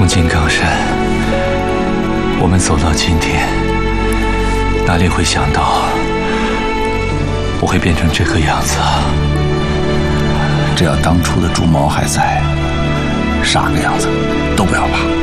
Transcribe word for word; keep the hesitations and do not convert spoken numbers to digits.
从金刚山，我们走到今天，哪里会想到我会变成这个样子啊？ 只要当初的朱毛还在，啥个样子都不要怕。